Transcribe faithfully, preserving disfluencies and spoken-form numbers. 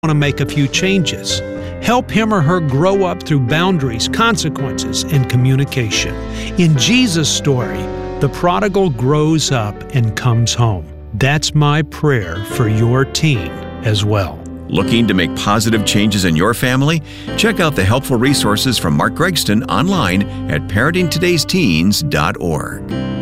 want to make a few changes. Help him or her grow up through boundaries, consequences, and communication. In Jesus' story, the prodigal grows up and comes home. That's my prayer for your teen as well. Looking to make positive changes in your family? Check out the helpful resources from Mark Gregston online at parenting todays teens dot org.